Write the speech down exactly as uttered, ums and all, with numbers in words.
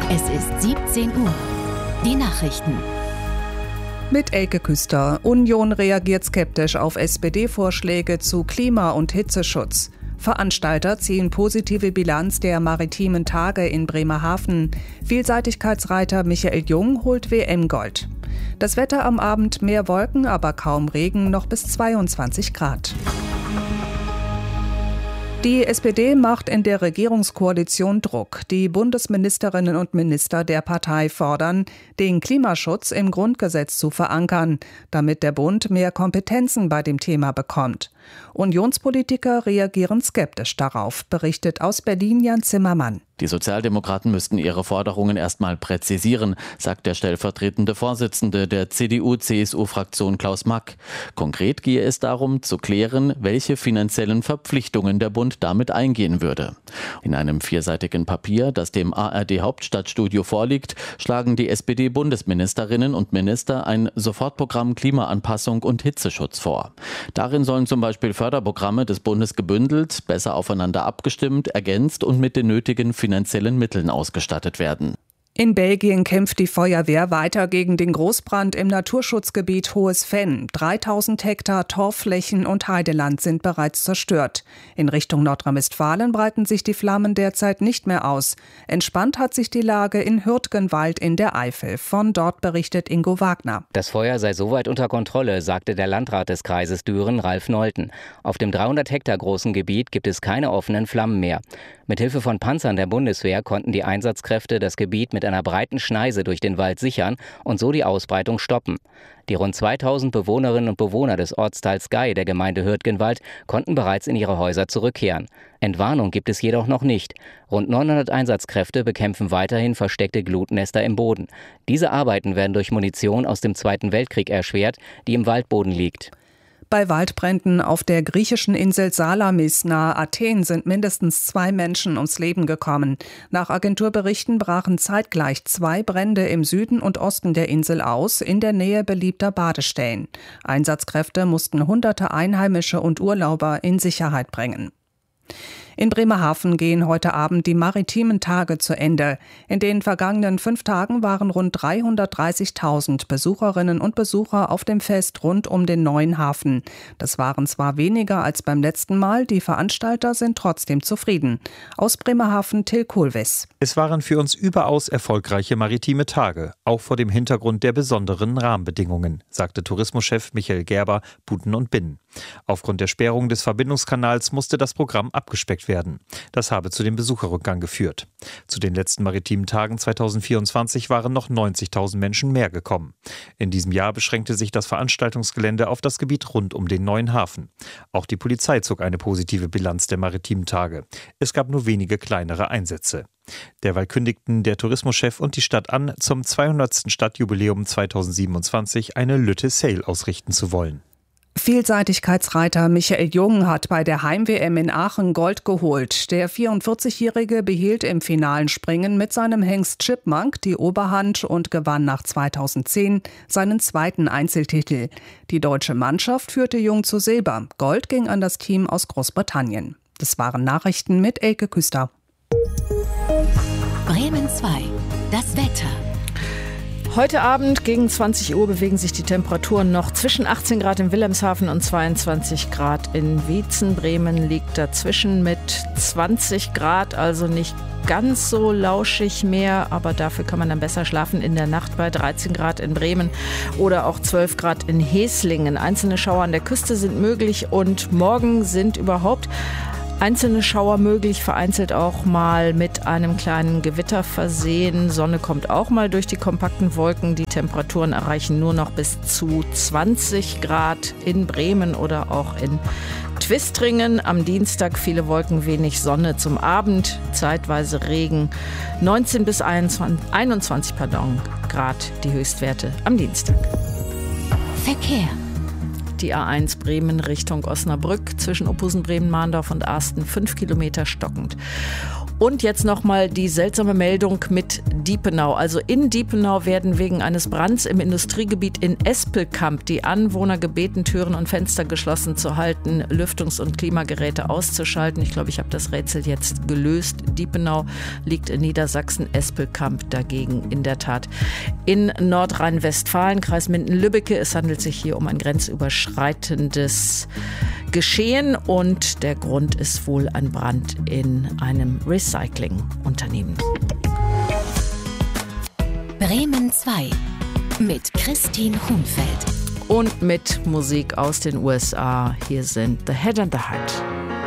Es ist siebzehn Uhr. Die Nachrichten. Mit Elke Küster. Union reagiert skeptisch auf S P D-Vorschläge zu Klima- und Hitzeschutz. Veranstalter ziehen positive Bilanz der maritimen Tage in Bremerhaven. Vielseitigkeitsreiter Michael Jung holt W M-Gold. Das Wetter am Abend: mehr Wolken, aber kaum Regen, noch bis zweiundzwanzig Grad. Die S P D macht in der Regierungskoalition Druck. Die Bundesministerinnen und Minister der Partei fordern, den Klimaschutz im Grundgesetz zu verankern, damit der Bund mehr Kompetenzen bei dem Thema bekommt. Unionspolitiker reagieren skeptisch darauf, berichtet aus Berlin Jan Zimmermann. Die Sozialdemokraten müssten ihre Forderungen erstmal präzisieren, sagt der stellvertretende Vorsitzende der C D U C S U-Fraktion Klaus Mack. Konkret gehe es darum, zu klären, welche finanziellen Verpflichtungen der Bund damit eingehen würde. In einem vierseitigen Papier, das dem A R D-Hauptstadtstudio vorliegt, schlagen die S P D-Bundesministerinnen und Minister ein Sofortprogramm Klimaanpassung und Hitzeschutz vor. Darin sollen zum Beispiel Förderprogramme des Bundes gebündelt, besser aufeinander abgestimmt, ergänzt und mit den nötigen finanziellen Mitteln ausgestattet werden. In Belgien kämpft die Feuerwehr weiter gegen den Großbrand im Naturschutzgebiet Hohes Venn. dreitausend Hektar Torfflächen und Heideland sind bereits zerstört. In Richtung Nordrhein-Westfalen breiten sich die Flammen derzeit nicht mehr aus. Entspannt hat sich die Lage in Hürtgenwald in der Eifel. Von dort berichtet Ingo Wagner. Das Feuer sei soweit unter Kontrolle, sagte der Landrat des Kreises Düren, Ralf Nolten. Auf dem dreihundert Hektar großen Gebiet gibt es keine offenen Flammen mehr. Mithilfe von Panzern der Bundeswehr konnten die Einsatzkräfte das Gebiet mit einer breiten Schneise durch den Wald sichern und so die Ausbreitung stoppen. Die rund zweitausend Bewohnerinnen und Bewohner des Ortsteils Gei der Gemeinde Hürtgenwald konnten bereits in ihre Häuser zurückkehren. Entwarnung gibt es jedoch noch nicht. Rund neunhundert Einsatzkräfte bekämpfen weiterhin versteckte Glutnester im Boden. Diese Arbeiten werden durch Munition aus dem Zweiten Weltkrieg erschwert, die im Waldboden liegt. Bei Waldbränden auf der griechischen Insel Salamis nahe Athen sind mindestens zwei Menschen ums Leben gekommen. Nach Agenturberichten brachen zeitgleich zwei Brände im Süden und Osten der Insel aus, in der Nähe beliebter Badestellen. Einsatzkräfte mussten hunderte Einheimische und Urlauber in Sicherheit bringen. In Bremerhaven gehen heute Abend die maritimen Tage zu Ende. In den vergangenen fünf Tagen waren rund dreihundertdreißigtausend Besucherinnen und Besucher auf dem Fest rund um den neuen Hafen. Das waren zwar weniger als beim letzten Mal, die Veranstalter sind trotzdem zufrieden. Aus Bremerhaven Till Kohlwiss. Es waren für uns überaus erfolgreiche maritime Tage, auch vor dem Hintergrund der besonderen Rahmenbedingungen, sagte Tourismuschef Michael Gerber, Buden und Binnen. Aufgrund der Sperrung des Verbindungskanals musste das Programm abgespeckt werden. Das habe zu dem Besucherrückgang geführt. Zu den letzten maritimen Tagen zweitausendvierundzwanzig waren noch neunzigtausend Menschen mehr gekommen. In diesem Jahr beschränkte sich das Veranstaltungsgelände auf das Gebiet rund um den neuen Hafen. Auch die Polizei zog eine positive Bilanz der maritimen Tage. Es gab nur wenige kleinere Einsätze. Derweil kündigten der Tourismuschef und die Stadt an, zum zweihundertsten Stadtjubiläum zweitausendsiebenundzwanzig eine Lütte Sail ausrichten zu wollen. Vielseitigkeitsreiter Michael Jung hat bei der Heim-W M in Aachen Gold geholt. Der vierundvierzigjährige behielt im finalen Springen mit seinem Hengst Chipmunk die Oberhand und gewann nach zweitausendzehn seinen zweiten Einzeltitel. Die deutsche Mannschaft führte Jung zu Silber. Gold ging an das Team aus Großbritannien. Das waren Nachrichten mit Elke Küster. Bremen zwei. Das Wetter. Heute Abend gegen zwanzig Uhr bewegen sich die Temperaturen noch zwischen achtzehn Grad in Wilhelmshaven und zweiundzwanzig Grad in Wietzen. Bremen liegt dazwischen mit zwanzig Grad, also nicht ganz so lauschig mehr, aber dafür kann man dann besser schlafen in der Nacht bei dreizehn Grad in Bremen oder auch zwölf Grad in Heslingen. Einzelne Schauer an der Küste sind möglich und morgen sind überhaupt einzelne Schauer möglich, vereinzelt auch mal mit einem kleinen Gewitter versehen. Sonne kommt auch mal durch die kompakten Wolken. Die Temperaturen erreichen nur noch bis zu zwanzig Grad in Bremen oder auch in Twistringen. Am Dienstag viele Wolken, wenig Sonne. Zum Abend zeitweise Regen. neunzehn bis einundzwanzig pardon, Grad die Höchstwerte am Dienstag. Verkehr. Die A eins Bremen Richtung Osnabrück zwischen Oppusen, Bremen, Mahndorf und Asten fünf Kilometer stockend. Und jetzt nochmal die seltsame Meldung mit Diepenau. Also in Diepenau werden wegen eines Brands im Industriegebiet in Espelkamp die Anwohner gebeten, Türen und Fenster geschlossen zu halten, Lüftungs- und Klimageräte auszuschalten. Ich glaube, ich habe das Rätsel jetzt gelöst. Diepenau liegt in Niedersachsen, Espelkamp dagegen in der Tat in Nordrhein-Westfalen, Kreis Minden-Lübbecke. Es handelt sich hier um ein grenzüberschreitendes Geschehen und der Grund ist wohl ein Brand in einem Recyclingunternehmen. Bremen zwei mit Christine Hunfeld. Und mit Musik aus den U S A. Hier sind The Head and the Heart.